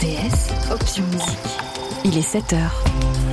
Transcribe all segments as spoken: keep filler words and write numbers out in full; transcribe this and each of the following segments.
P S, option musique. Il est sept heures.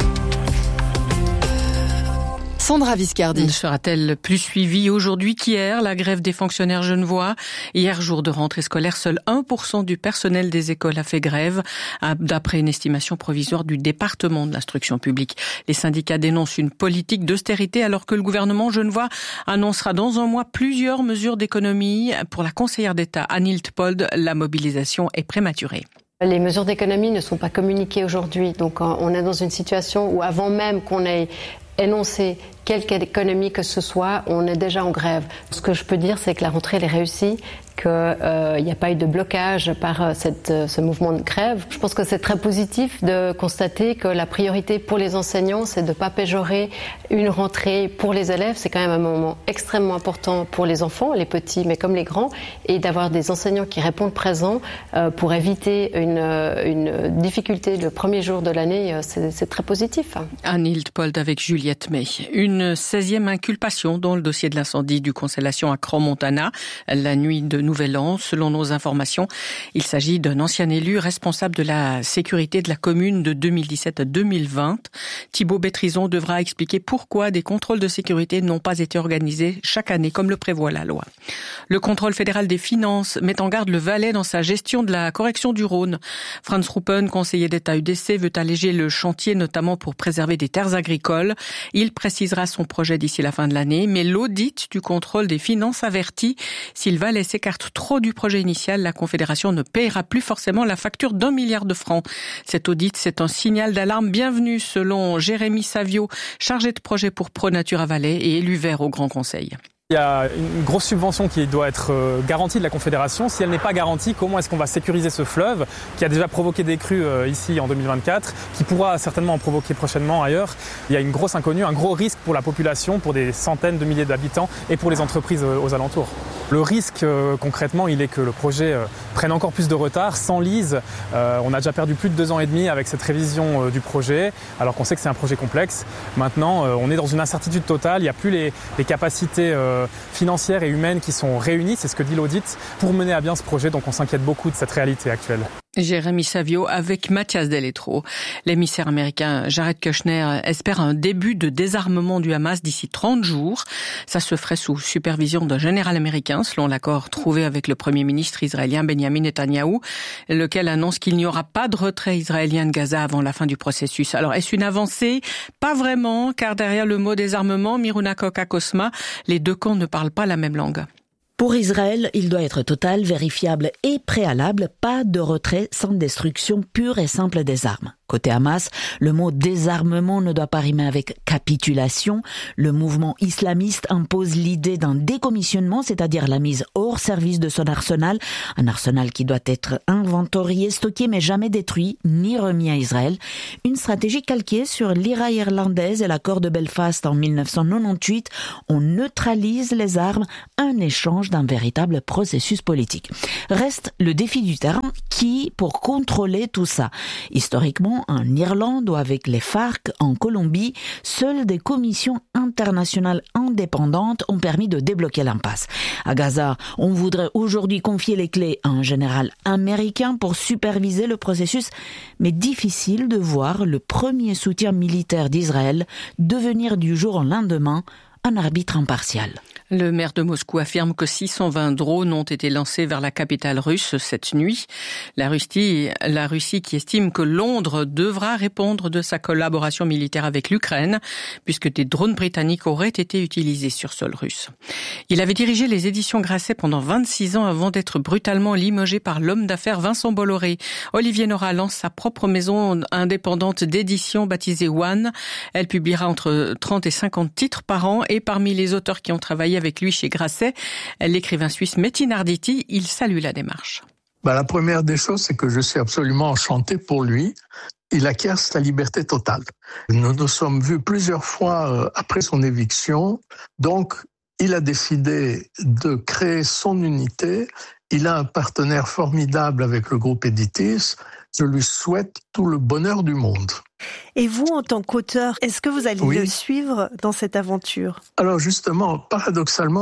Sandra Viscardi. Sera-t-elle plus suivie aujourd'hui qu'hier? La grève des fonctionnaires genevois. Hier, jour de rentrée scolaire, seul un pour cent du personnel des écoles a fait grève, d'après une estimation provisoire du département de l'instruction publique. Les syndicats dénoncent une politique d'austérité alors que le gouvernement genevois annoncera dans un mois plusieurs mesures d'économie. Pour la conseillère d'État Anne Hiltpold, la mobilisation est prématurée. Les mesures d'économie ne sont pas communiquées aujourd'hui. Donc on est dans une situation où avant même qu'on ait énoncé quelque économie que ce soit, on est déjà en grève. Ce que je peux dire, c'est que la rentrée elle est réussie, qu'il n'y euh, a pas eu de blocage par euh, cette, euh, ce mouvement de grève. Je pense que c'est très positif de constater que la priorité pour les enseignants, c'est de ne pas péjorer une rentrée pour les élèves. C'est quand même un moment extrêmement important pour les enfants, les petits, mais comme les grands, et d'avoir des enseignants qui répondent présents euh, pour éviter une, une difficulté le premier jour de l'année, c'est, c'est très positif. Anne Hiltpold avec Juliette May. Une seizième inculpation dans le dossier de l'incendie du Constellation à Crans-Montana, la nuit de Nouvel An. Selon nos informations, il s'agit d'un ancien élu responsable de la sécurité de la commune de deux mille dix-sept à deux mille vingt. Thibaut Bétrison devra expliquer pourquoi des contrôles de sécurité n'ont pas été organisés chaque année, comme le prévoit la loi. Le contrôle fédéral des finances met en garde le Valais dans sa gestion de la correction du Rhône. Franz Ruppen, conseiller d'État U D C, veut alléger le chantier, notamment pour préserver des terres agricoles. Il précisera son projet d'ici la fin de l'année, mais l'audit du contrôle des finances avertit, si le Valais s'écarte trop du projet initial, la Confédération ne paiera plus forcément la facture d'un milliard de francs. Cet audit, c'est un signal d'alarme bienvenu, selon Jérémy Savio, chargé de projet pour ProNature à Valais et élu vert au Grand Conseil. Il y a une grosse subvention qui doit être garantie de la Confédération. Si elle n'est pas garantie, comment est-ce qu'on va sécuriser ce fleuve qui a déjà provoqué des crues ici en deux mille vingt-quatre, qui pourra certainement en provoquer prochainement ailleurs? Il y a une grosse inconnue, un gros risque pour la population, pour des centaines de milliers d'habitants et pour les entreprises aux alentours. Le risque concrètement, il est que le projet prenne encore plus de retard, s'enlise. On a déjà perdu plus de deux ans et demi avec cette révision du projet, alors qu'on sait que c'est un projet complexe. Maintenant, on est dans une incertitude totale. Il n'y a plus les, les capacités financières et humaines qui sont réunies, c'est ce que dit l'audit, pour mener à bien ce projet. Donc on s'inquiète beaucoup de cette réalité actuelle. Jérémy Savio avec Mathias Deletro. L'émissaire américain Jared Kushner espère un début de désarmement du Hamas d'ici trente jours. Ça se ferait sous supervision d'un général américain, selon l'accord trouvé avec le premier ministre israélien Benjamin Netanyahou, lequel annonce qu'il n'y aura pas de retrait israélien de Gaza avant la fin du processus. Alors, est-ce une avancée? Pas vraiment, car derrière le mot désarmement, Miruna Koka-Kosma, les deux camps ne parlent pas la même langue. Pour Israël, il doit être total, vérifiable et préalable, pas de retrait sans destruction pure et simple des armes. Côté Hamas, le mot désarmement ne doit pas rimer avec capitulation. Le mouvement islamiste impose l'idée d'un décommissionnement, c'est-à-dire la mise hors service de son arsenal. Un arsenal qui doit être inventorié, stocké, mais jamais détruit, ni remis à Israël. Une stratégie calquée sur l'I R A irlandaise et l'accord de Belfast en dix-neuf cent quatre-vingt-dix-huit. On neutralise les armes, un échange d'un véritable processus politique. Reste le défi du terrain qui, pour contrôler tout ça, historiquement, en Irlande ou avec les FARC en Colombie, seules des commissions internationales indépendantes ont permis de débloquer l'impasse. À Gaza, on voudrait aujourd'hui confier les clés à un général américain pour superviser le processus, mais difficile de voir le premier soutien militaire d'Israël devenir du jour au lendemain un arbitre impartial. Le maire de Moscou affirme que six cent vingt drones ont été lancés vers la capitale russe cette nuit. La Russie, la Russie qui estime que Londres devra répondre de sa collaboration militaire avec l'Ukraine, puisque des drones britanniques auraient été utilisés sur sol russe. Il avait dirigé les éditions Grasset pendant vingt-six ans avant d'être brutalement limogé par l'homme d'affaires Vincent Bolloré. Olivier Nora lance sa propre maison indépendante d'édition baptisée One. Elle publiera entre trente et cinquante titres par an, et parmi les auteurs qui ont travaillé avec lui chez Grasset, l'écrivain suisse Metin Arditi, il salue la démarche. Bah, la première des choses, c'est que je suis absolument enchanté pour lui. Il acquiert sa liberté totale. Nous nous sommes vus plusieurs fois euh, après son éviction. Donc, il a décidé de créer son unité. Il a un partenaire formidable avec le groupe Editis. Je lui souhaite tout le bonheur du monde. Et vous, en tant qu'auteur, est-ce que vous allez oui. le suivre dans cette aventure ? Alors justement, paradoxalement, c'est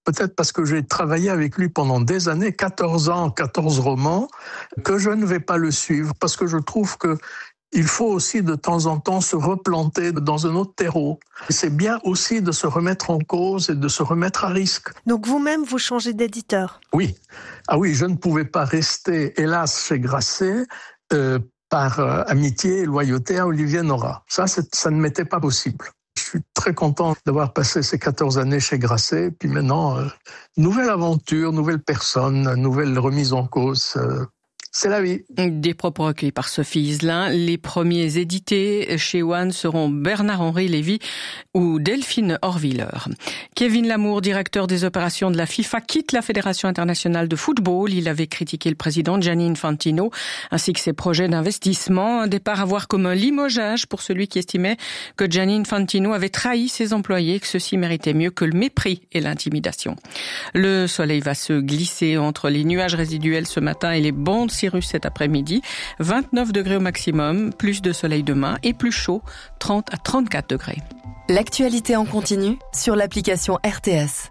peut-être parce que j'ai travaillé avec lui pendant des années, quatorze ans, quatorze romans, que je ne vais pas le suivre parce que je trouve que il faut aussi de temps en temps se replanter dans un autre terreau. Et c'est bien aussi de se remettre en cause et de se remettre à risque. Donc vous-même, vous changez d'éditeur ? Oui. Ah oui, je ne pouvais pas rester, hélas, chez Grasset, euh, par euh, amitié et loyauté à Olivier Nora. Ça, c'est, ça ne m'était pas possible. Je suis très content d'avoir passé ces quatorze années chez Grasset. Puis maintenant, euh, nouvelle aventure, nouvelle personne, nouvelle remise en cause. Euh, C'est la vie. Des propos recueillis par Sophie Iselin. Les premiers édités chez One seront Bernard-Henri Lévy ou Delphine Horviller. Kevin Lamour, directeur des opérations de la FIFA, quitte la Fédération internationale de football. Il avait critiqué le président Gianni Infantino ainsi que ses projets d'investissement. Un départ à voir comme un limogeage pour celui qui estimait que Gianni Infantino avait trahi ses employés, que ceux-ci méritaient mieux que le mépris et l'intimidation. Le soleil va se glisser entre les nuages résiduels ce matin et les bandes Cyrus cet après-midi, vingt-neuf degrés au maximum, plus de soleil demain et plus chaud, trente à trente-quatre degrés. L'actualité en continu sur l'application R T S.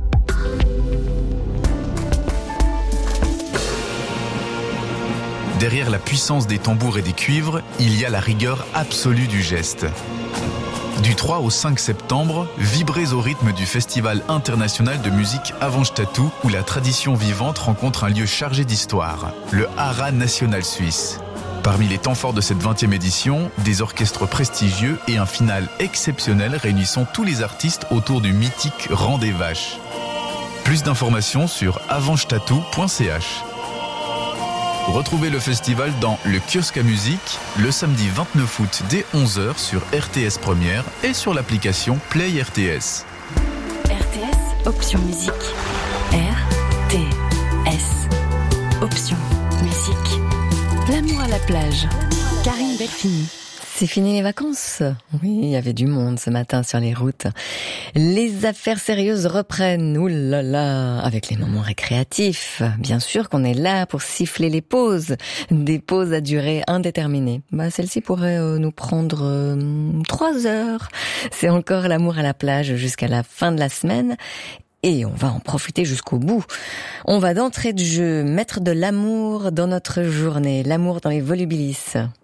Derrière la puissance des tambours et des cuivres, il y a la rigueur absolue du geste. Du trois au cinq septembre, vibrez au rythme du Festival international de musique Avantstadt, où la tradition vivante rencontre un lieu chargé d'histoire, le Haras national suisse. Parmi les temps forts de cette vingtième édition, des orchestres prestigieux et un final exceptionnel réunissant tous les artistes autour du mythique Rang des Vaches. Plus d'informations sur avantstadt point c h. Retrouvez le festival dans le kiosque à musique le samedi vingt-neuf août dès onze heures sur R T S Première et sur l'application Play R T S. R T S, option musique. R T S, option musique. L'amour à la plage. Karine Delphini. C'est fini les vacances. Oui, il y avait du monde ce matin sur les routes. Les affaires sérieuses reprennent. Ouh là là, avec les moments récréatifs. Bien sûr qu'on est là pour siffler les pauses. Des pauses à durée indéterminée. Bah, celle-ci pourrait euh, nous prendre euh, trois heures. C'est encore l'amour à la plage jusqu'à la fin de la semaine. Et on va en profiter jusqu'au bout. On va d'entrée de jeu mettre de l'amour dans notre journée. L'amour dans les volubilis.